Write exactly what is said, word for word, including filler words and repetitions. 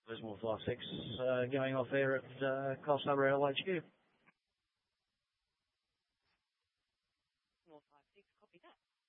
Lismore five six uh, going off there at uh, Cost Harbour L H Q. Lismore five six, copy that.